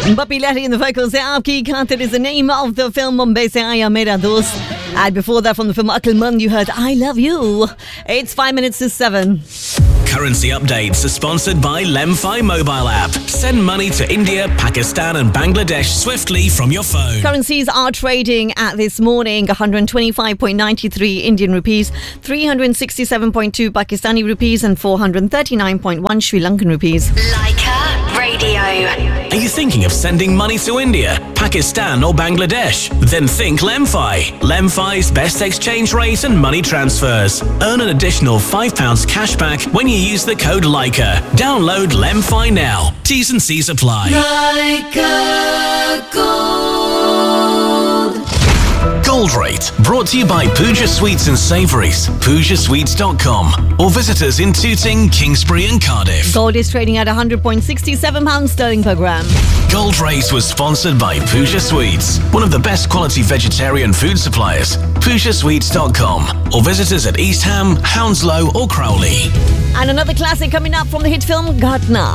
Bappi Lahiri in the vocals. Aapki Khatir is the name of the film. Mumbai se aaya mera dost. And before that, from the film Aqlmand, you heard I Love You. It's 5 minutes to 7. Currency updates are sponsored by Lemfi mobile app. Send money to India, Pakistan and Bangladesh swiftly from your phone. Currencies are trading at this morning 125.93 Indian rupees, 367.2 Pakistani rupees and 439.1 Sri Lankan rupees. Leica Radio. Are you thinking of sending money to India, Pakistan or Bangladesh? Then think Lemfi. Lemfi's best exchange rate and money transfers. Earn an additional £5 cash back when you use the code Leica. Download Lemfi now. T's and C's apply. Leica Gold. Gold Rate, brought to you by Pooja Sweets and Savouries, PoojaSweets.com, or visit us in Tooting, Kingsbury and Cardiff. Gold is trading at £100.67 sterling per gram. Gold Rate was sponsored by Pooja Sweets, one of the best quality vegetarian food suppliers. PoojaSweets.com, or visit us at East Ham, Hounslow or Crowley. And another classic coming up from the hit film Ghatna.